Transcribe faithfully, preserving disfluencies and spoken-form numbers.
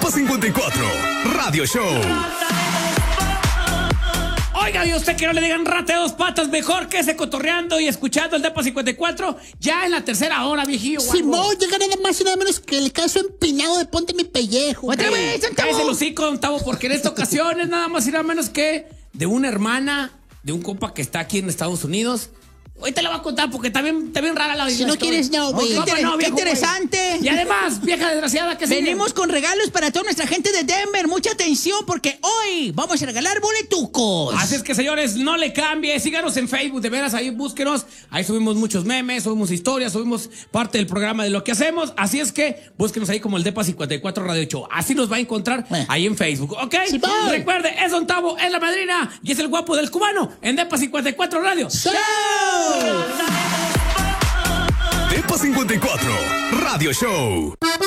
Depa cincuenta y cuatro Radio Show. Oiga, y usted que no le digan rata de dos patas, mejor que ese cotorreando y escuchando el Depa cincuenta y cuatro, ya en la tercera hora, viejillo. Simón, llega nada más y nada menos que el caso empinado de Ponte mi pellejo. Otra vez, cállese el hocico, don Tavo, porque en esta ocasión es nada más y nada menos que de una hermana de un compa que está aquí en Estados Unidos. Ahorita le voy a contar porque está bien, está bien rara la vida. Si no quieres, no, güey. Qué, inter- no, qué viejo, interesante. güey. Y además, vieja desgraciada, que Venimos con regalos para toda nuestra gente de Denver. Mucha atención porque hoy vamos a regalar boletucos. Así es que, señores, no le cambie. Síganos en Facebook, de veras, ahí búsquenos. Ahí subimos muchos memes, subimos historias, subimos parte del programa de lo que hacemos. Así es que búsquenos ahí como el Depa cincuenta y cuatro Radio Show. Así nos va a encontrar eh. ahí en Facebook, ¿ok? Sí, recuerde, es Don Tavo, es la madrina y es el guapo del cubano en Depa cincuenta y cuatro Radio Show. Depa cincuenta y cuatro Radio Show.